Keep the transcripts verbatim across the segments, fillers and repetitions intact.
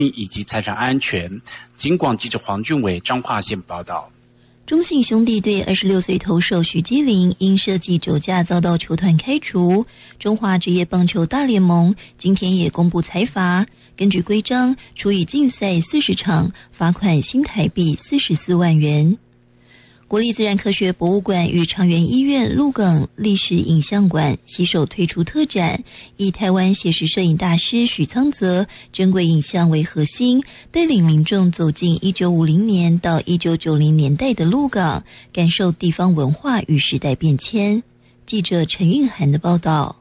以及财产安全。警广记者黄俊伟彰化县报道。 中信兄弟队二十六岁投手许基林因涉及酒驾遭到球团开除。中华职业棒球大联盟今天也公布裁罚，根据规章，处以禁赛四十场，罚款新台币四十四万元。国立自然科学博物馆与长园医院鹿港历史影像馆携手推出特展，以台湾写实摄影大师许苍泽珍贵影像为核心，带领民众走进一九五零年到一九九零年代的鹿港，感受地方文化与时代变迁。记者陈韵涵的报道。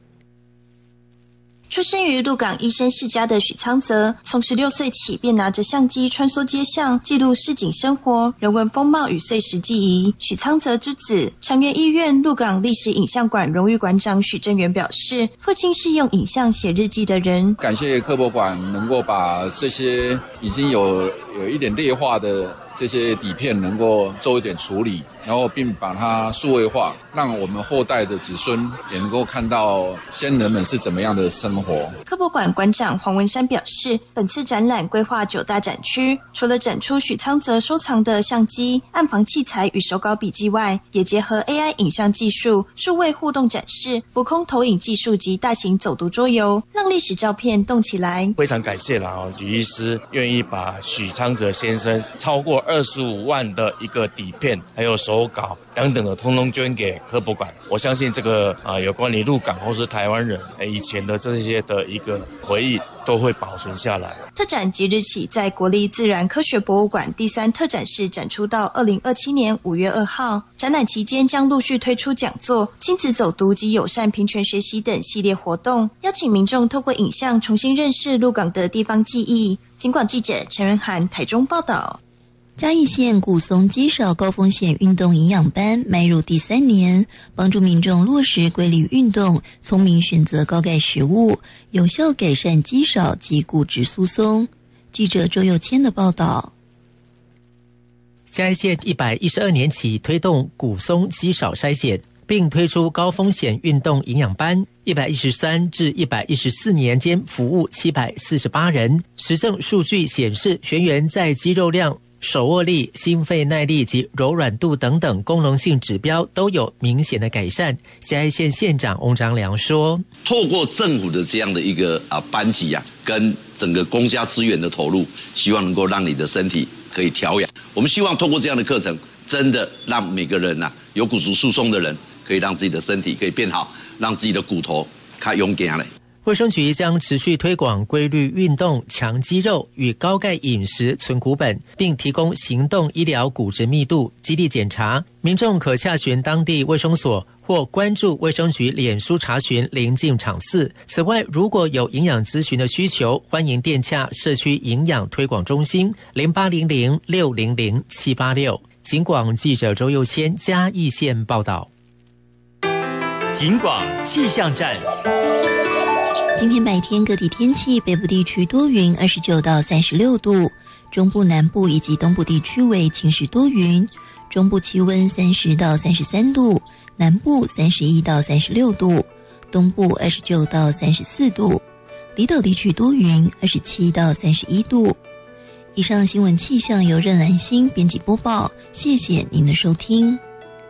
出生于鹿港医生世家的许苍泽，从十六岁起便拿着相机穿梭街巷，记录市井生活、人文风貌与碎石记忆。许苍泽之子，长园医院鹿港历史影像馆荣誉馆长许正元表示，父亲是用影像写日记的人。 感谢科博馆能够把这些已经有有一点劣化的这些底片能够做一点处理，然后并把它数位化，让我们后代的子孙也能够看到先人们是怎么样的生活。 科博馆馆长黄文山表示，本次展览规划九大展区，除了展出许苍泽收藏的相机、暗房器材与手稿笔记外，也结合 A I 影像技术、数位互动展示、浮空投影技术及大型走读桌游，让历史照片动起来。 非常感谢啦哦，许医师愿意把许苍泽先生超过二十五万的一个底片，还有手稿等等的，通通捐给科博馆。我相信这个啊、呃，有关于鹿港或是台湾人、呃、以前的这些的一个回忆都会保存下来。 特展即日起在国立自然科学博物馆第三特展室展出到二零二七年五月二号。展览期间将陆续推出讲座、亲子走读及友善平权学习等系列活动，邀请民众透过影像重新认识鹿港的地方记忆。警广记者陈文涵台中报道。 嘉义县古松肌少高风险运动营养班迈入第三年，帮助民众落实规律运动，聪明选择高钙食物，有效改善肌少及骨质疏松。记者周佑谦的报道。 嘉义县一百一十二年起推动骨松肌少筛检，并推出高风险运动营养班，一百一十三至一百一十四年间服务七百四十八人。实证数据显示，学员在肌肉量、手握力、心肺耐力及柔软度等等功能性指标都有明显的改善。嘉义县县长翁章良说， 透过政府的这样的一个啊班级啊，跟整个公家资源的投入，希望能够让你的身体可以调养。我们希望透过这样的课程，真的让每个人啊，有骨质疏松的人可以让自己的身体可以变好，让自己的骨头更勇敢了。 卫生局将持续推广规律运动、强肌肉与高钙饮食存股本，并提供行动医疗骨质密度基地检查。民众可洽询当地卫生所或关注卫生局脸书查询邻近场次。此外，如果有营养咨询的需求，欢迎电洽社区营养推广中心零八零零六零零七八六。警广记者周佑谦嘉义县报道。 警广气象站。 今天白天各地天气，北部地区多云，二十九到三十六度，中部南部以及东部地区为晴时多云，中部气温三十到三十三度，南部三十一到三十六度，东部二十九到三十四度，离岛地区多云，二十七到三十一度。以上新闻气象由任兰心编辑播报，谢谢您的收听。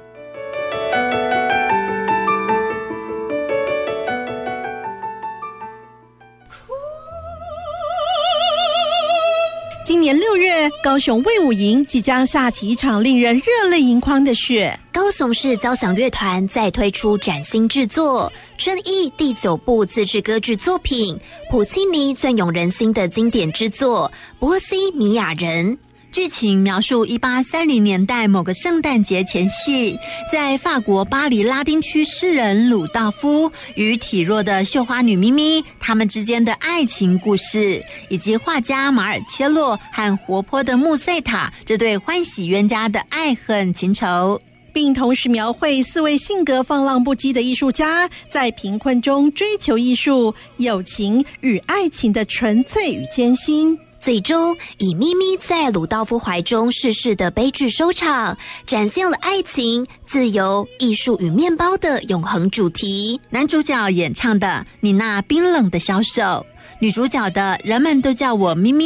今年六月，高雄卫武营即将下起一场令人热泪盈眶的雪。 高雄市交响乐团再推出崭新制作春意第九部自制歌剧作品，普契尼隽永人心的经典之作《波西米亚人》。 剧情描述一八三零年代某个圣诞节前夕，在法国巴黎拉丁区诗人鲁道夫与体弱的绣花女咪咪他们之间的爱情故事，以及画家马尔切洛和活泼的穆塞塔这对欢喜冤家的爱恨情仇， 并同时描绘四位性格放浪不羁的艺术家在贫困中追求艺术、友情与爱情的纯粹与艰辛。 最终以咪咪在鲁道夫怀中逝世的悲剧收场，展现了爱情、自由、艺术与面包的永恒主题。 男主角演唱的《你那冰冷的小手》， 女主角的人们都叫我咪咪